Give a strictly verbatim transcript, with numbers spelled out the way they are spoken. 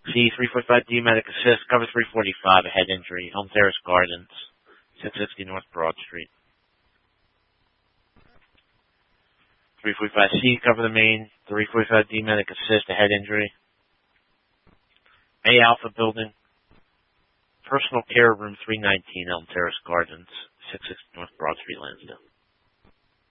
C, three forty-five D Medic Assist, cover three forty-five, a head injury, Elm Terrace Gardens, six sixty North Broad Street. three forty-five C, cover the main, three forty-five D Medic Assist, a head injury. A Alpha Building, Personal Care Room three nineteen, Elm Terrace Gardens, six sixty North Broad Street, Lansdale.